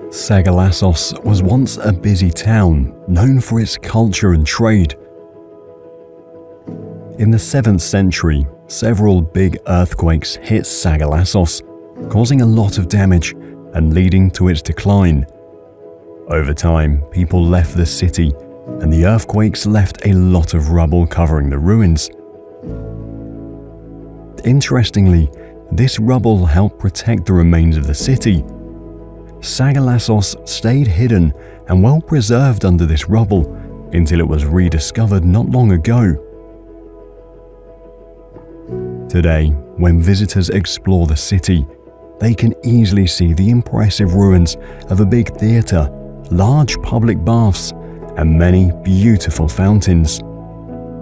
Sagalassos was once a busy town known for its culture and trade. In the 7th century, several big earthquakes hit Sagalassos, causing a lot of damage and leading to its decline. Over time, people left the city, and the earthquakes left a lot of rubble covering the ruins. Interestingly, this rubble helped protect the remains of the city. Sagalassos stayed hidden and well preserved under this rubble until it was rediscovered not long ago. Today, when visitors explore the city, they can easily see the impressive ruins of a big theatre, large public baths, and many beautiful fountains.